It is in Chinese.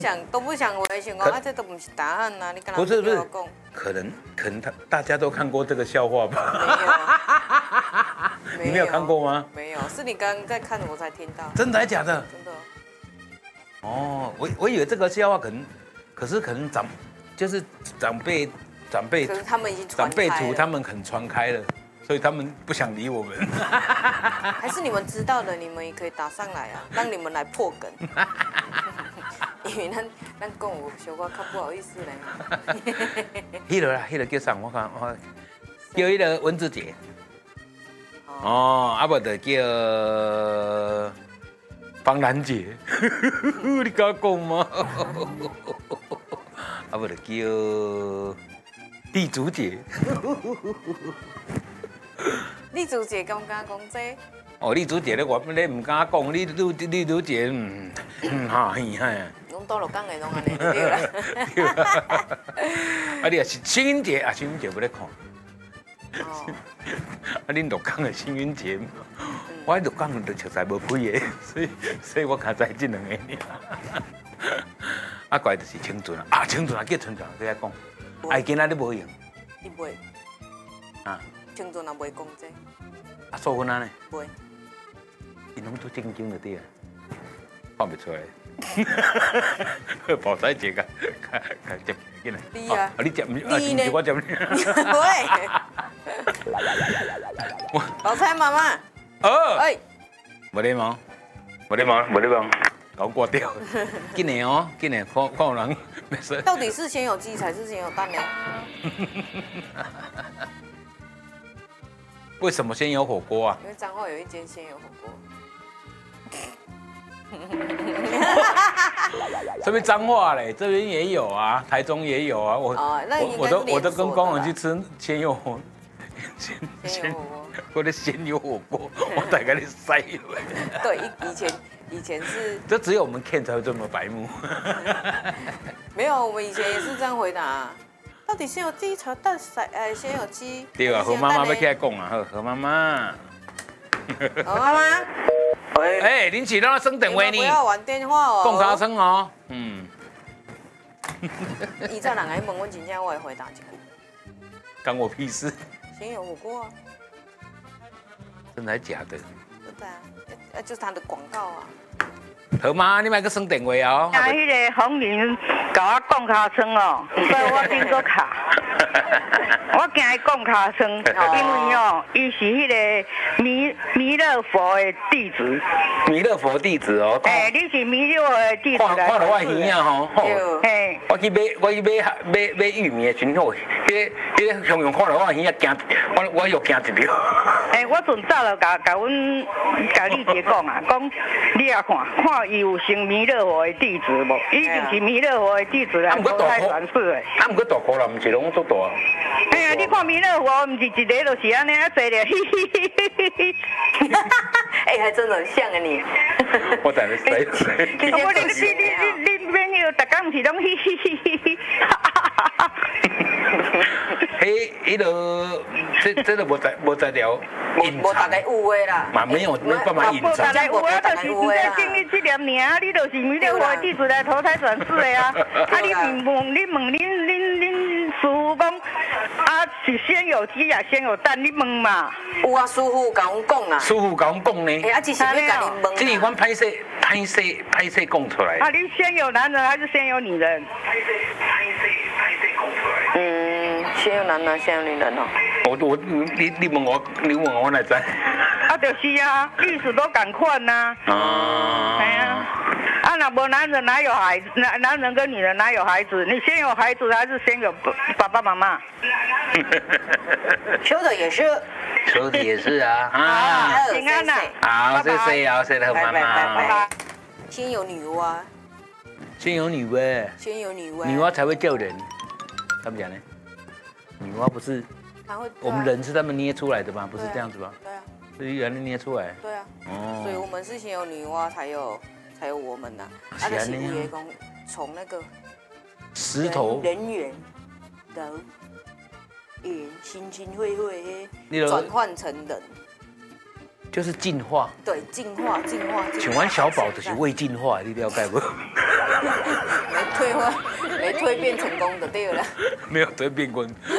都不想回，想讲啊，这都不是答案呐，你跟他不是讲。 可能大家都看过这个笑话吧？ 没有， 你没有看过吗？ 没有，是你刚刚在看我才听到。 真的还假的？ 真的。 哦，我以为这个笑话可能长辈， 可是他们已经长辈图他们们很传开了，所以他们不想理我们。 还是你们知道的，你们也可以打上来啊，让你们来破梗。因为咱讲有小可较不好意思嘞。 迄个叫啥？我看叫迄个蚊子节。哦，啊不就叫芳兰节。你敢讲吗？啊不就叫地主节。 地主节敢敢讲这？ 哦，你主节咧，我咧唔敢讲，你主节，哈嘿哈。 拢倒落讲的拢安尼对啦。 啊，你也是清明节啊，清明节不咧看。 哦。 啊，恁鹿港的清明节，我喺鹿港就实在无开的，所以我较知这两个。啊，怪就是清泉啊，清泉啊，叫村长在遐讲，哎，今仔日无用。 你袂？ 啊。 清泉也袂讲这。 啊，素芬啊呢？ 袂。 因拢做正经的对啊，看不出来。包仔节个，接进来。 你啊？ 你接唔？你呢？我接你。 喂。包菜妈妈。哎。 无礼貌，无礼貌，搞挂掉。紧的哦，紧的，看有人没事。 到底是先有鸡还是先有蛋呢？ 为什么先有火锅啊？ 因为彰化有一间先有火锅。 这边彰化嘞，这边也有啊，台中也有啊。我都跟工人去吃鲜有火锅，我的鲜有火锅，我再给你塞了。 对，以前是。 这只有我们 Ken 才会这么白目。 没有，我们以前也是这样回答。到底先有鸡才蛋先有鸡？ 对啊，何妈妈要起来讲啊，何妈妈。 何妈妈。 喂。哎，林启让他升等位呢。 不要玩电话哦。 讲卡声哦。 以前人来问我，真正我会回答一句。 关我屁事。 先有火锅啊。 真的还假的？ 真的啊，就是他的广告啊。 何妈，你买个升电话哦。 啊，迄个红林甲我讲卡声哦，所以我变做卡。我惊伊讲卡声，因为哦，伊是迄个弥勒佛的弟子。 弥勒佛弟子哦。 哎，你是弥勒佛的弟子来。 看到我耳啊吼。 嘿。 我去买玉米的时候，迄雄雄看到我耳啊惊，我又惊一跳。 哎，我阵早就甲丽姐讲啊，讲你也看伊有成弥勒佛的弟子无？一定是弥勒佛的弟子来投胎转世的。 啊，毋过大颗啦，毋是拢做大。 哎呀，你看弥勒佛，毋是一个就是安尼啊，坐咧，嘿嘿嘿嘿嘿。 哎，还真的很像啊你。 我在那塞。 你免要，大家毋是拢嘿嘿嘿嘿嘿。 迄个，这个无在了， 无大概有的啦。 嘛没办法隐藏。 无大概有啊，就是唔知经你这念名，你就是弥勒佛的弟子来投胎转世的啊。啊，你问恁师傅讲，啊是先有鸡啊，先有蛋，你问嘛？ 有啊，师傅甲阮讲啊。 师傅甲阮讲呢。 哎，啊，只是要甲你问。 这是阮歹势讲出来。 啊，你先有男人还是先有女人？ 先有男人，先有女人哦。 你问我，我来知。 啊，就是啊，意思都赶快呐。 哦。 哎呀，啊，那无男人哪有孩子？男人跟女人哪有孩子？你先有孩子还是先有爸爸妈妈？ 说的也是。 说的也是啊。 啊，平安呐。 好，谢谢何妈妈。 先有女娲。 先有女娲。 先有女娲。 女娲才会叫人，他们讲呢？女娲不是，我们人是他们捏出来的吗？不是这样子吗？ 对啊。 是原来捏出来。 对啊。哦。所以我们是先有女娲，才有我们呐。啊，就是有员工从那个石头人猿到心心会会转换成人。 就是进化。 对，进化。 请问小宝就是未进化，你了解不？ 没蜕变成功的对了。 没有蜕变过，